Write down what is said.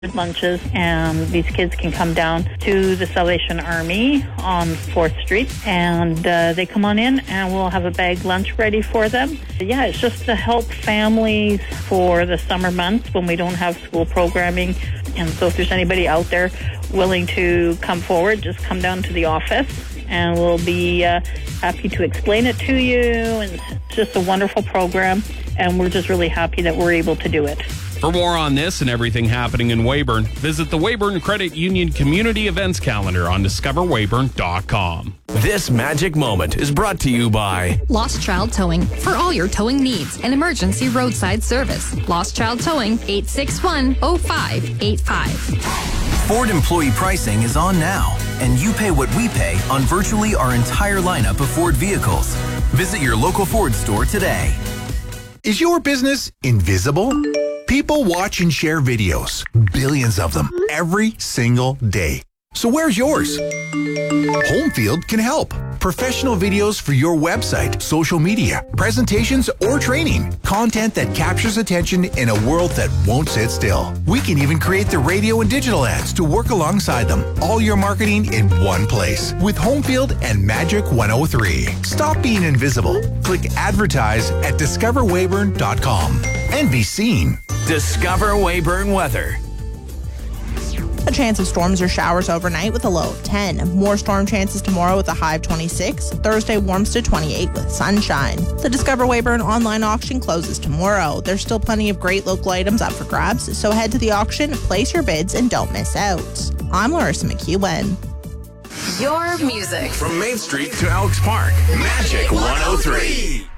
lunches, and these kids can come down to the Salvation Army on 4th Street, and they come on in and we'll have a bag lunch ready for them. Yeah, it's just to help families for the summer months when we don't have school programming. And so if there's anybody out there willing to come forward, just come down to the office and we'll be happy to explain it to you. And it's just a wonderful program, and we're just really happy that we're able to do it. For more on this and everything happening in Weyburn, visit the Weyburn Credit Union Community Events Calendar on discoverweyburn.com. This magic moment is brought to you by Lost Child Towing for all your towing needs and emergency roadside service. Lost Child Towing, 861-0585. Ford employee pricing is on now, and you pay what we pay on virtually our entire lineup of Ford vehicles. Visit your local Ford store today. Is your business invisible? People watch and share videos, billions of them, every single day. So where's yours? Homefield can help. Professional videos for your website, social media, presentations, or training. Content that captures attention in a world that won't sit still. We can even create the radio and digital ads to work alongside them. All your marketing in one place with Homefield and Magic 103. Stop being invisible. Click advertise at discoverweyburn.com and be seen. Discover Weyburn Weather. A chance of storms or showers overnight with a low of 10. More storm chances tomorrow with a high of 26. Thursday warms to 28 with sunshine. The Discover Weyburn online auction closes tomorrow. There's still plenty of great local items up for grabs, so head to the auction, place your bids, and don't miss out. I'm Larissa McEwen. Your music. From Main Street to Elks Park, Magic 103.